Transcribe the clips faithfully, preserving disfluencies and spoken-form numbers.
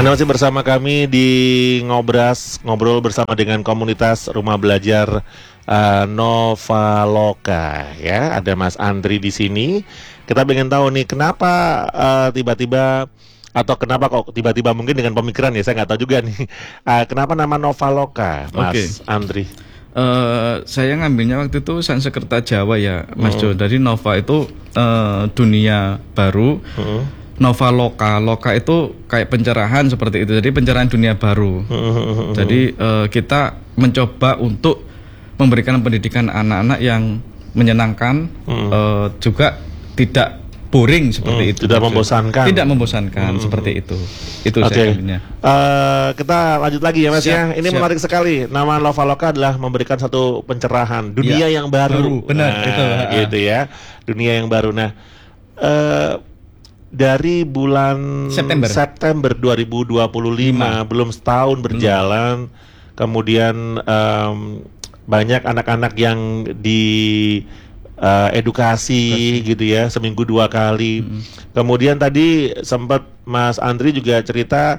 Anda masih bersama kami di Ngobras, ngobrol bersama dengan komunitas rumah belajar uh, Novaloka, ya. Ada Mas Andri di sini. Kita pengen tahu nih kenapa uh, tiba-tiba atau kenapa kok tiba-tiba mungkin dengan pemikiran ya, saya nggak tahu juga nih. Uh, kenapa nama Novaloka, Mas okay. Andri? Uh, saya ngambilnya waktu itu Sanskerta Jawa ya, Mas Jo. Hmm. Dari Nova itu uh, dunia baru. Hmm. Novaloka, loka itu kayak pencerahan seperti itu. Jadi pencerahan dunia baru. Jadi uh, kita mencoba untuk memberikan pendidikan anak-anak yang menyenangkan, hmm. uh, juga tidak boring seperti hmm, itu. Tidak membosankan. Tidak membosankan hmm. seperti itu. Itu okay. saya uh, Kita lanjut lagi ya Mas siap, ya. Ini siap. menarik sekali. Nama Novaloka adalah memberikan satu pencerahan dunia ya, yang baru. baru benar nah, itu. Gitu ya. Dunia yang baru. Nah, uh, dari bulan September, September dua ribu dua puluh lima, lima. Belum setahun berjalan, hmm. kemudian um, banyak anak-anak yang di uh, edukasi Kasih. gitu ya, seminggu dua kali. Hmm. Kemudian tadi sempat Mas Andri juga cerita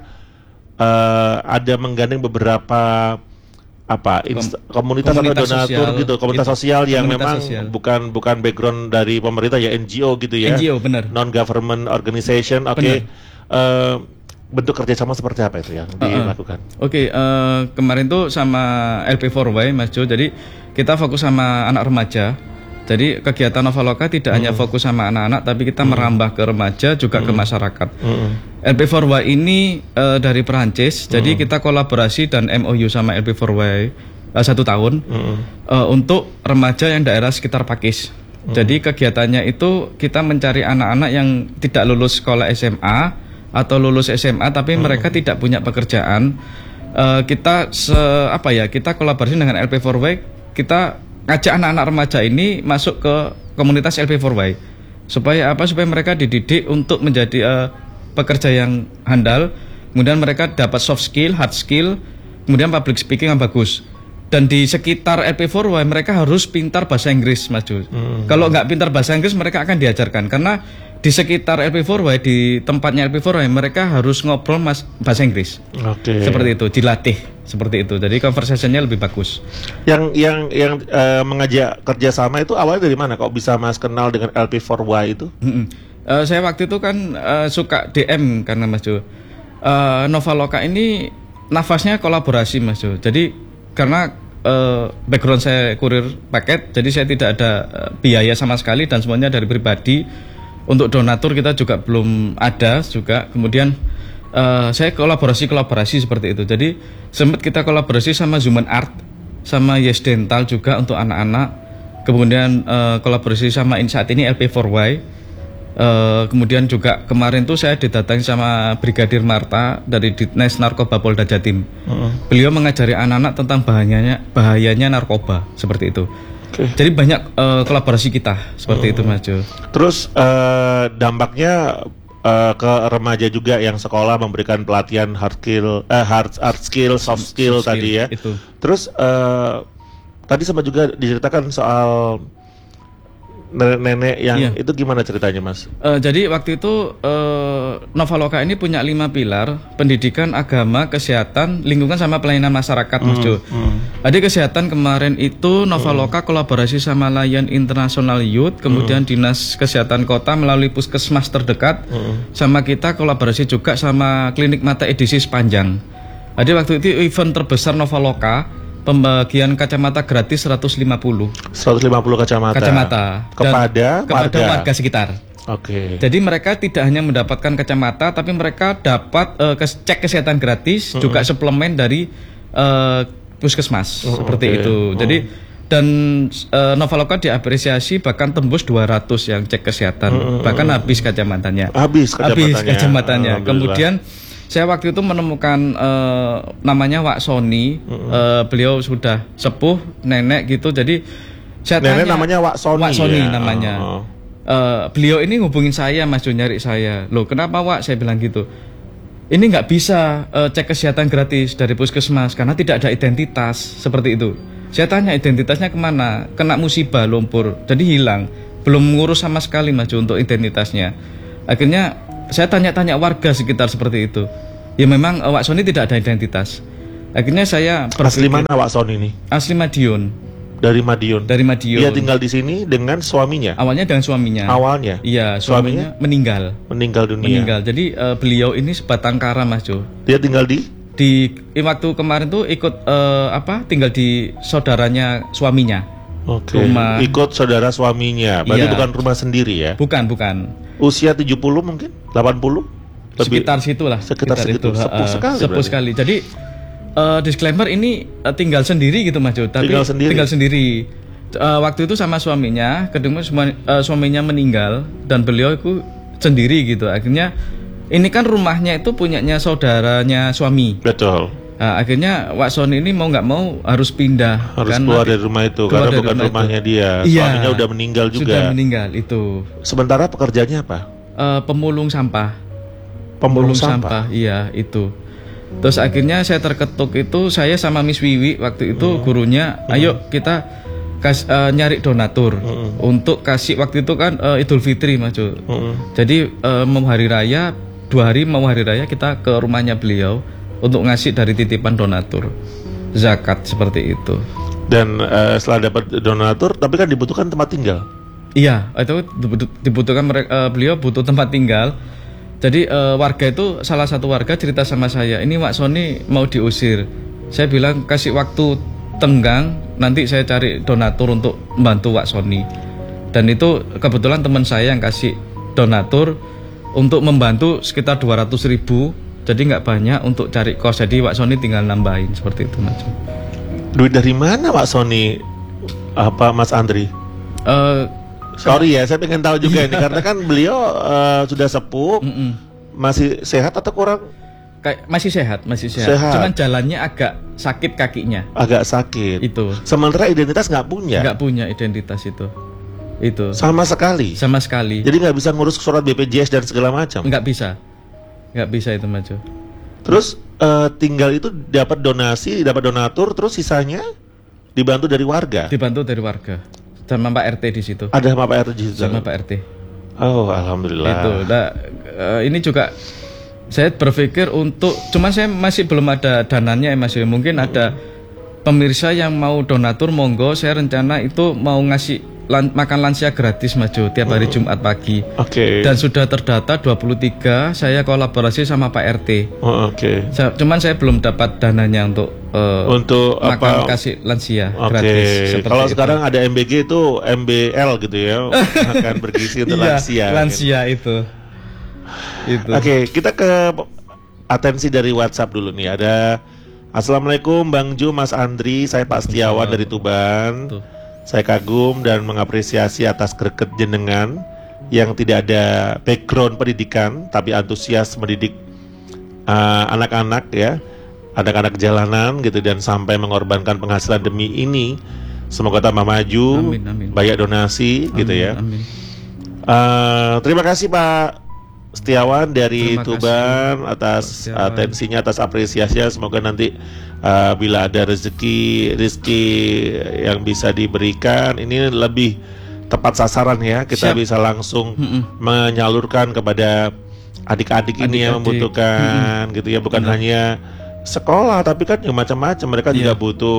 uh, ada menggandeng beberapa apa inst- komunitas, komunitas atau donatur sosial, gitu, komunitas gitu. sosial yang komunitas memang sosial. bukan bukan background dari pemerintah ya, N G O gitu ya, N G O benar, non government organization. Oke, okay. uh, bentuk kerjasama seperti apa itu yang uh-uh. dilakukan? Oke, okay, uh, kemarin tuh sama L P four Y Mas Jo, jadi kita fokus sama anak remaja. Jadi kegiatan Novaloka tidak hmm. hanya fokus sama anak-anak, tapi kita hmm. merambah ke remaja juga hmm. ke masyarakat. Hmm. L P four Y ini uh, dari Perancis, hmm. jadi kita kolaborasi dan M O U sama L P four Y uh, satu tahun hmm. uh, untuk remaja yang daerah sekitar Pakis. Hmm. Jadi kegiatannya itu kita mencari anak-anak yang tidak lulus sekolah S M A atau lulus S M A tapi hmm. mereka tidak punya pekerjaan. Uh, kita se apa ya? Kita kolaborasi dengan L P four Y, kita ngajak anak-anak remaja ini masuk ke komunitas L P four Y supaya apa? Supaya mereka dididik untuk menjadi uh, pekerja yang handal, kemudian mereka dapat soft skill, hard skill, kemudian public speaking yang bagus. Dan di sekitar L P four Y mereka harus pintar bahasa Inggris, Mas Jo. Hmm. Kalau nggak pintar bahasa Inggris mereka akan diajarkan, karena di sekitar L P four Y, di tempatnya L P four Y mereka harus ngobrol mas bahasa Inggris. Oke. Okay. Seperti itu, dilatih seperti itu. Jadi conversation-nya lebih bagus. Yang yang yang uh, mengajak kerjasama itu awalnya dari mana? Kok bisa Mas kenal dengan L P four Y itu? Mm-hmm. Uh, saya waktu itu kan uh, suka D M karena Mas Jo. Uh, Novaloka ini nafasnya kolaborasi Mas Jo. Jadi karena uh, background saya kurir paket, jadi saya tidak ada uh, biaya sama sekali dan semuanya dari pribadi. Untuk donatur kita juga belum ada juga. Kemudian uh, saya kolaborasi-kolaborasi seperti itu. Jadi sempat kita kolaborasi sama Zuman Art, sama Yes Dental juga untuk anak-anak. Kemudian uh, kolaborasi sama saat ini L P four Y. Uh, kemudian juga kemarin tuh saya didatangi sama Brigadir Marta dari Ditnes Narkoba Polda Jatim. Uh-uh. Beliau mengajari anak-anak tentang bahayanya bahayanya narkoba seperti itu. Okay. Jadi banyak uh, kolaborasi kita seperti hmm. itu Mas Jo. Terus uh, dampaknya uh, ke remaja juga yang sekolah memberikan pelatihan hard skill, uh, hard hard skill, soft skill, soft skill tadi ya. Itu. Terus uh, tadi sama juga diceritakan soal nenek-nenek yang iya. itu gimana ceritanya Mas? Uh, jadi waktu itu uh, Novaloka ini punya lima pilar: pendidikan, agama, kesehatan, lingkungan, sama pelayanan masyarakat, Mas Jo. Mm, mm. Jadi kesehatan kemarin itu Novaloka mm. kolaborasi sama Lion International Youth, kemudian mm. Dinas Kesehatan Kota melalui puskesmas terdekat, mm. sama kita kolaborasi juga sama Klinik Mata Edisi Sepanjang. Jadi waktu itu event terbesar Novaloka, pembagian kacamata gratis seratus lima puluh kacamata. Kacamata kepada kepada warga, warga sekitar. Oke. Okay. Jadi mereka tidak hanya mendapatkan kacamata, tapi mereka dapat uh, cek kesehatan gratis, mm-hmm. juga suplemen dari uh, puskesmas, mm-hmm. seperti okay. itu. Jadi mm-hmm. dan uh, Novaloka diapresiasi bahkan tembus dua ratus yang cek kesehatan, mm-hmm. bahkan habis kacamatanya. Habis kacamatanya. Habis kacamatanya. Kemudian saya waktu itu menemukan uh, namanya Wak Sony, mm-hmm. uh, beliau sudah sepuh, nenek gitu. Jadi saya nenek tanya, namanya Wak Sony. Wak Sony ya? namanya. Oh. Uh, beliau ini ngubungin saya, Mas Jo, nyari saya. Loh, kenapa Wak? Saya bilang gitu. Ini nggak bisa uh, cek kesehatan gratis dari puskesmas karena tidak ada identitas seperti itu. Saya tanya identitasnya kemana? Kena musibah lumpur, jadi hilang. Belum ngurus sama sekali Mas Jo untuk identitasnya. Akhirnya saya tanya-tanya warga sekitar seperti itu. Ya memang uh, Wak Sony tidak ada identitas. Akhirnya saya Asli mana Wak Sony ini? Asli Madiun. Dari Madiun. Dari Madiun. Dia tinggal di sini dengan suaminya. Awalnya dengan suaminya. Awalnya. Iya, suaminya, suaminya meninggal. Meninggal dunia. Meninggal. Jadi uh, beliau ini sebatang kara, Mas Jo. Dia tinggal di di waktu kemarin tuh ikut uh, apa? Tinggal di saudaranya suaminya. Oke. Okay. Ikut saudara suaminya. Berarti iya. Bukan rumah sendiri ya? Bukan, bukan. Usia tujuh puluh mungkin? delapan puluh? Lebih, sekitar situlah. Sekitar, sekitar segitu. Itu. Sepuh uh, sekali. Sepuh berarti. sekali. Jadi uh, disclaimer ini uh, tinggal sendiri gitu Mas Jo. Tapi tinggal sendiri. Tinggal sendiri. Uh, waktu itu sama suaminya, kedua uh, suaminya meninggal dan beliau itu sendiri gitu. Akhirnya ini kan rumahnya itu punyanya saudaranya suami. Betul. Nah, akhirnya Wak Sony ini mau nggak mau harus pindah. Harus keluar dari rumah itu karena bukan rumah rumahnya itu. Dia. Iya, suaminya udah meninggal juga. Sudah meninggal itu. Sementara pekerjaannya apa? Uh, pemulung sampah. Pemulung, pemulung sampah. sampah. Iya itu. Terus akhirnya saya terketuk itu saya sama Miss Wiwi waktu itu hmm. gurunya, hmm. ayo kita Kas, uh, nyari donatur mm-hmm. untuk kasih waktu itu kan uh, Idul Fitri Mas Jo. Mm-hmm. Jadi uh, mau hari raya dua hari mau hari raya kita ke rumahnya beliau untuk ngasih dari titipan donatur zakat seperti itu. Dan uh, setelah dapat donatur tapi kan dibutuhkan tempat tinggal. Iya itu dibutuhkan mereka, uh, beliau butuh tempat tinggal. Jadi uh, warga itu salah satu warga cerita sama saya ini Wak Sony mau diusir. Saya bilang kasih waktu tenggang nanti saya cari donatur untuk membantu Wak Sony. Dan itu kebetulan teman saya yang kasih donatur untuk membantu sekitar dua ratus ribu. Jadi nggak banyak untuk cari kos. Jadi Wak Sony tinggal nambahin seperti itu Mas. Duit dari mana Wak Sony? Apa Mas Andri? Uh, Sorry ya, saya pengen tahu juga ini karena kan beliau uh, sudah sepuh, mm -mm. masih sehat atau kurang? Masih sehat, masih sehat. sehat. Cuman jalannya agak sakit kakinya. Agak sakit. Itu. Sementara identitas nggak punya. Nggak punya identitas itu. Itu. Sama sekali. Sama sekali. Jadi nggak bisa ngurus surat B P J S dan segala macam. Nggak bisa. Nggak bisa itu Mas Jo. Terus uh, tinggal itu dapat donasi, dapat donatur, terus sisanya dibantu dari warga. Dibantu dari warga. Sama Pak R T di situ. Ada sama Pak R T di situ. Sama Pak R T. Oh, alhamdulillah. Itu. Nah, uh, ini juga saya berpikir untuk, cuman saya masih belum ada dananya ya Mas. Mungkin ada pemirsa yang mau donatur, monggo. Saya rencana itu mau ngasih lan, makan lansia gratis Mas Jo tiap hari Jumat pagi. Oke. Okay. Dan sudah terdata dua puluh tiga. Saya kolaborasi sama Pak R T. Oh, Oke. Okay. Cuman saya belum dapat dananya untuk uh, untuk makan apa? Kasih lansia okay. gratis. Kalau sekarang ada M B G itu M B L gitu ya, makan bergizi untuk iya, lansia. Lansia gitu. itu. Itu. Oke, okay, kita ke atensi dari WhatsApp dulu nih. Ada Assalamualaikum Bang Ju, Mas Andri, saya Pak Setiawan dari Tuban. Tuh. Saya kagum dan mengapresiasi atas greget jenengan yang tidak ada background pendidikan tapi antusias mendidik uh, anak-anak ya, anak-anak jalanan gitu dan sampai mengorbankan penghasilan demi ini. Semoga tambah maju, amin, amin. Banyak donasi amin, gitu ya. Amin. Uh, terima kasih Pak Setiawan dari Terima Tuban kasih. Atas Setiawan. Atensinya, atas apresiasinya. Semoga nanti uh, bila ada rezeki rezeki yang bisa diberikan ini lebih tepat sasaran ya. Kita Siap. bisa langsung mm-mm. menyalurkan kepada adik-adik ini yang membutuhkan mm-mm. gitu ya. Bukan Benar. hanya sekolah tapi kan yang macam-macam. Mereka yeah. juga butuh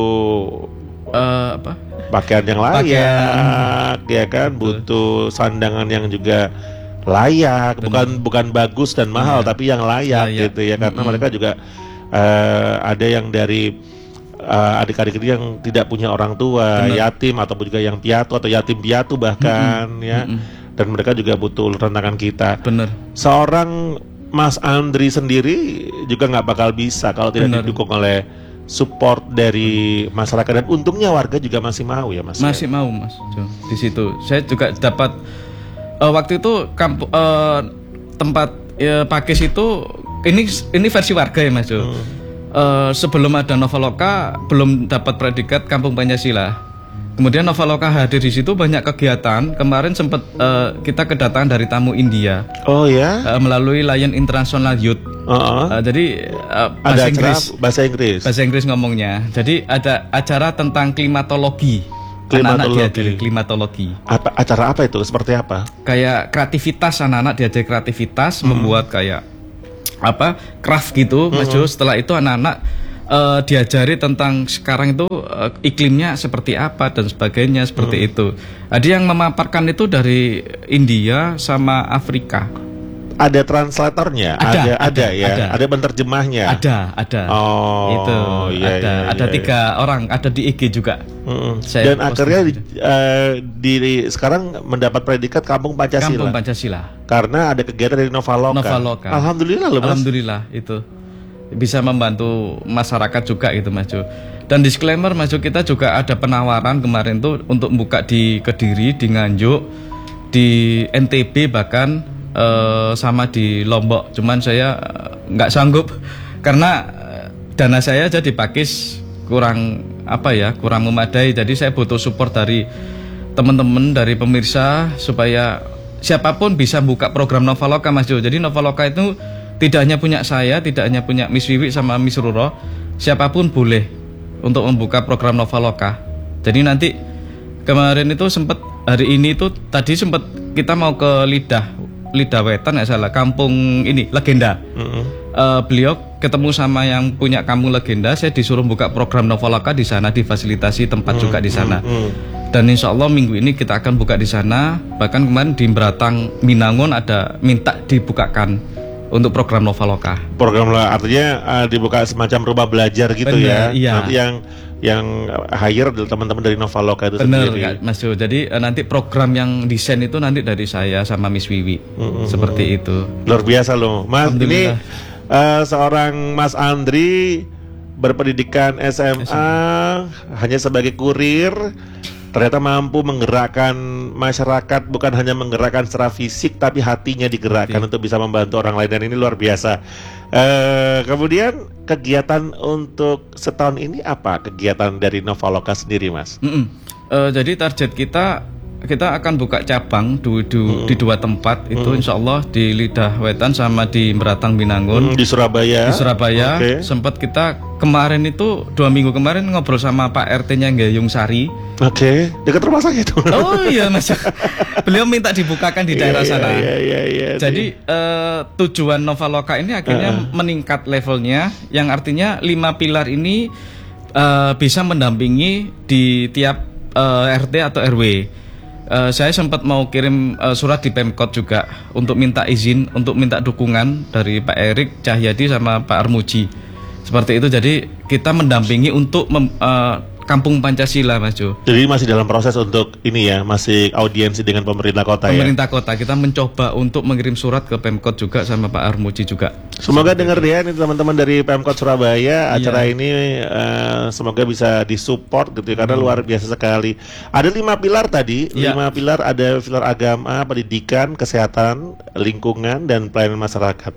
uh, apa? pakaian yang layak, pakaian. ya kan, butuh sandangan yang juga layak, Benar. bukan bukan bagus dan mahal, ya. tapi yang layak, layak gitu ya, karena mm-hmm. mereka juga uh, ada yang dari uh, adik-adik yang tidak punya orang tua, Benar. yatim ataupun juga yang piatu atau yatim piatu bahkan mm-hmm. ya, mm-hmm. dan mereka juga butuh tantangan kita. Benar. Seorang Mas Andri sendiri juga nggak bakal bisa kalau tidak Benar. didukung oleh support dari masyarakat, dan untungnya warga juga masih mau ya Mas. Masih ya? mau Mas. Di situ saya juga dapat. Uh, waktu itu kamp, uh, tempat uh, Pakis itu ini ini versi warga ya Mas Jo. Hmm. Uh, sebelum ada Novaloka belum dapat predikat Kampung Pancasila. Kemudian Novaloka hadir di situ, banyak kegiatan. Kemarin sempat uh, kita kedatangan dari tamu India. Oh ya? Uh, melalui Lion International Youth. Uh-uh. Uh, jadi uh, bahasa bahasa Inggris. Bahasa Inggris. Bahasa Inggris ngomongnya. Jadi ada acara tentang klimatologi. Anak-anak diajari klimatologi. Apa acara apa itu? Seperti apa? Kayak kreativitas, anak-anak diajari kreativitas, hmm. membuat kayak apa craft gitu, Mas Jo. Setelah itu anak-anak uh, diajari tentang sekarang itu uh, iklimnya seperti apa dan sebagainya seperti hmm. itu. Ada yang memaparkan itu dari India sama Afrika. Ada translatornya, ada, ada, ada, ada ya, ada, ada penterjemahnya. Ada, ada. Oh, itu iya, ada, iya, ada iya, tiga iya. orang, ada di I G juga. Mm-hmm. Dan akhirnya di, uh, di sekarang mendapat predikat Kampung Pancasila. Kampung Pancasila. Karena ada kegiatan dari Novaloka. Novaloka. Alhamdulillah loh, Mas. Alhamdulillah itu bisa membantu masyarakat juga gitu, Mas Jo. Dan disclaimer, Mas Jo, kita juga ada penawaran kemarin tuh untuk buka di Kediri, di Nganjuk, di N T B bahkan. Uh, sama di Lombok, cuman saya nggak uh, sanggup karena uh, dana saya aja di Pakis kurang apa ya kurang memadai, jadi saya butuh support dari teman-teman, dari pemirsa supaya siapapun bisa buka program Novaloka, Mas Jo. Jadi Novaloka itu tidak hanya punya saya, tidak hanya punya Miss Wiwi sama Miss Ruro, siapapun boleh untuk membuka program Novaloka. Jadi nanti kemarin itu sempat hari ini itu tadi sempat kita mau ke Lidah Lidah Wetan ya salah, kampung ini Legenda. Mm-hmm. uh, beliau ketemu sama yang punya kampung Legenda, saya disuruh buka program Novaloka di sana, difasilitasi tempat mm-hmm. juga di sana. Mm-hmm. Dan insya Allah minggu ini kita akan buka di sana. Bahkan kemarin di Beratang Minangun ada minta dibukakan untuk program Novaloka. Program artinya uh, dibuka semacam rumah belajar gitu. Bener, ya. Iya. Nanti yang yang hire adalah teman-teman dari Novaloka itu Bener, sendiri. Benar, Mas Jo. Jadi uh, nanti program yang desain itu nanti dari saya sama Miss Wiwi. Mm-hmm. Seperti itu. Luar biasa loh, Mas. Ini uh, seorang Mas Andri berpendidikan S M A, S M A hanya sebagai kurir, ternyata mampu menggerakkan masyarakat, bukan hanya menggerakkan secara fisik tapi hatinya digerakkan Hati. untuk bisa membantu orang lain, dan ini luar biasa. Uh, kemudian kegiatan untuk setahun ini apa kegiatan dari Novaloka sendiri, Mas? Mm-mm. Uh, jadi target kita kita akan buka cabang di, di, mm. di dua tempat itu, mm. insya Allah di Lidah Wetan sama di Beratang Binangun. Mm, di Surabaya. Di Surabaya. Okay. Sempat kita kemarin itu dua minggu kemarin ngobrol sama Pak R T-nya Gayung Sari. Oke, okay. Dekat rumah saya itu. Oh iya, Mas. Beliau minta dibukakan di daerah yeah, sana. Yeah, yeah, yeah, Jadi uh, tujuan Novaloka ini akhirnya uh. meningkat levelnya, yang artinya lima pilar ini uh, bisa mendampingi di tiap uh, R T atau R W. Uh, saya sempat mau kirim uh, surat di Pemkot juga untuk minta izin, untuk minta dukungan dari Pak Erik Cahyadi sama Pak Armuji. Seperti itu. Jadi kita mendampingi untuk mem, uh, Kampung Pancasila, Mas Jo. Jadi masih dalam proses untuk ini ya, masih audiensi dengan pemerintah kota. Pemerintah ya? kota, kita mencoba untuk mengirim surat ke Pemkot juga sama Pak Armuji juga. Semoga dengar ya, ini teman-teman dari Pemkot Surabaya, acara iya. ini uh, semoga bisa disupport gitu ya, karena hmm. luar biasa sekali. Ada lima pilar tadi, iya. lima pilar, ada pilar agama, pendidikan, kesehatan, lingkungan, dan pelayanan masyarakat.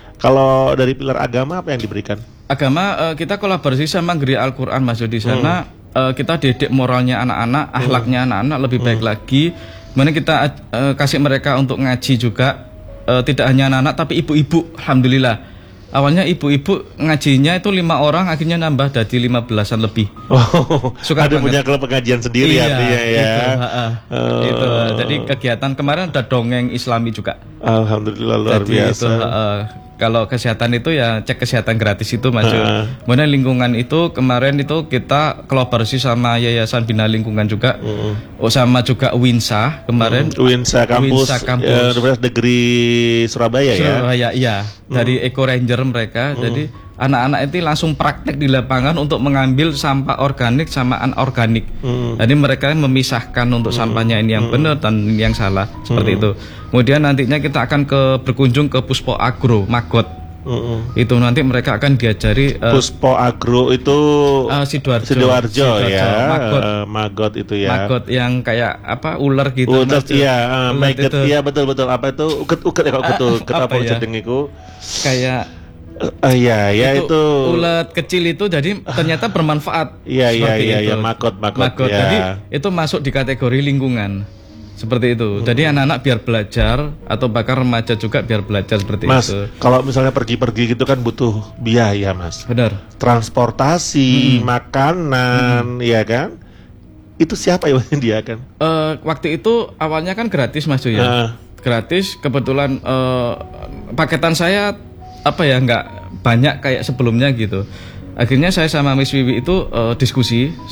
Kalau dari pilar agama apa yang diberikan? Agama uh, kita kolaborasi sama Gereja Al-Quran, Mas Jo. Di sana hmm. Uh, kita didik moralnya anak-anak, hmm. akhlaknya anak-anak lebih baik hmm. lagi. Mana kita uh, kasih mereka untuk ngaji juga, uh, tidak hanya anak-anak tapi ibu-ibu. Alhamdulillah. Awalnya ibu-ibu ngajinya itu lima orang, akhirnya nambah jadi lima belasan lebih. Oh, suka ada banget. Punya klub pengajian sendiri iya, artinya ya. Itu, uh, oh. itu. Jadi kegiatan kemarin ada dongeng Islami juga. Alhamdulillah luar jadi biasa. Itu, uh, kalau kesehatan itu ya cek kesehatan gratis itu, Mas Jo. Uh. Kemudian lingkungan itu kemarin itu kita kolaborasi sama Yayasan Bina Lingkungan juga, uh. oh, sama juga Winsa kemarin. Uh, Winsa kampus, Winsa kampus. Uh, negeri Surabaya, Surabaya ya. Surabaya iya. Dari uh. Eco Ranger mereka. Uh. Jadi anak-anak itu langsung praktek di lapangan untuk mengambil sampah organik sama anorganik. Uh. Jadi mereka memisahkan untuk uh. sampahnya ini yang uh. benar dan yang salah, seperti uh. itu. Kemudian nantinya kita akan ke berkunjung ke Puspo Agro Magot. Uh-uh. Itu nanti mereka akan diajari uh, Puspo Agro itu uh, Sidoarjo, Sidoarjo, Sidoarjo ya. Magot. Uh, Magot itu ya. Magot yang kayak apa ular gitu. Ular iya, uh, Magot iya betul betul apa itu uket-uket ya kalau betul ketapa ya? Jedeng iku. Kayak Uh, iya, ya itu, itu ulat kecil itu jadi ternyata bermanfaat. Iya, iya, iya, iya, magot, magot. Magot. Ya. Jadi itu masuk di kategori lingkungan. Seperti itu. Hmm. Jadi anak-anak biar belajar atau bahkan remaja juga biar belajar seperti Mas, itu. Mas, kalau misalnya pergi-pergi gitu kan butuh biaya, Mas. Benar. Transportasi, hmm. makanan, hmm. ya kan? Itu siapa yang menyediakan? Uh, waktu itu awalnya kan gratis, Mas Jo ya. Uh. Gratis. Kebetulan uh, paketan saya apa ya nggak banyak kayak sebelumnya gitu. Akhirnya saya sama Miss Wiwi itu uh, diskusi